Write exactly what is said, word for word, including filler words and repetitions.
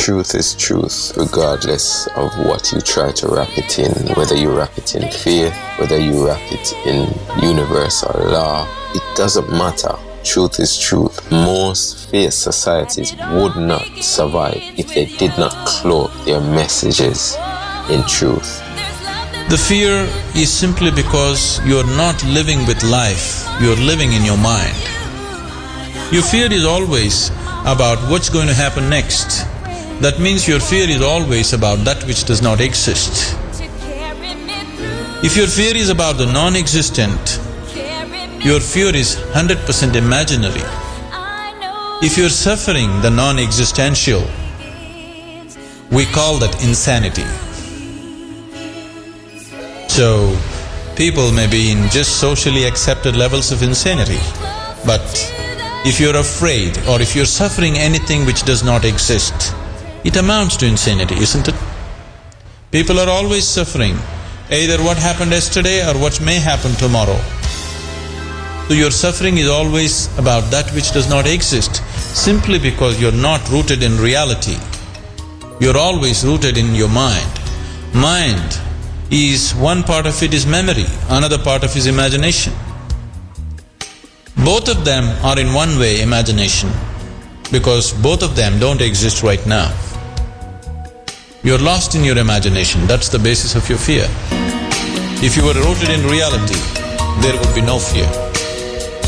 truth is truth, regardless of what you try to wrap it in, whether you wrap it in faith, whether you wrap it in universe or law. It doesn't matter. Truth is truth. Most faith societies would not survive if they did not cloak their messages in truth. The fear is simply because you're not living with life, you're living in your mind. Your fear is always about what's going to happen next. That means your fear is always about that which does not exist. If your fear is about the non-existent, your fear is one hundred percent imaginary. If you're suffering the non-existential, we call that insanity. So, people may be in just socially accepted levels of insanity, but if you're afraid or if you're suffering anything which does not exist, it amounts to insanity, isn't it? People are always suffering, either what happened yesterday or what may happen tomorrow. So your suffering is always about that which does not exist, simply because you're not rooted in reality. You're always rooted in your mind. Mind is, one part of it is memory, another part of it is imagination. Both of them are in one way imagination, because both of them don't exist right now. You're lost in your imagination, that's the basis of your fear. If you were rooted in reality, there would be no fear.